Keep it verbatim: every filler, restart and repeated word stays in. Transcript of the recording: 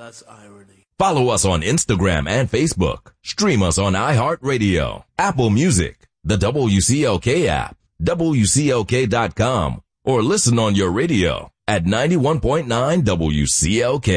That's irony. Follow us on Instagram and Facebook. Stream us on iHeartRadio, Apple Music, the W C L K app, W C L K dot com, or listen on your radio at ninety-one point nine W C L K.